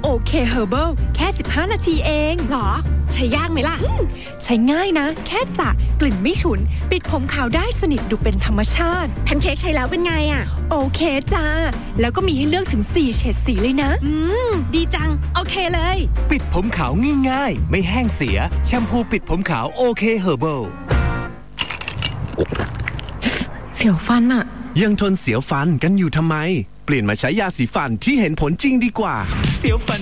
OK Herbal แค่15นาทีเองหรอใช้ยากไหมล่ะใช้ง่ายนะแค่สระกลิ่นไม่ฉุนปิดผมขาวได้สนิทดูเป็นธรรมชาติแพนเค้กใช้แล้วเป็นไงอ่ะโอเคจ้าแล้วก็มีให้เลือกถึง4เฉดสีเลยนะดีจังโอเคเลยปิดผมขาวง่ายๆไม่แห้งเสียแชมพูปิดผมขาว OK Herbal เสียวฟันอะยังทนเสียวฟันกันอยู่ทำไมเปลี่ยนมาใช้ยาสีฟันที่เห็นผลจริงดีกว่าเสียวฟัน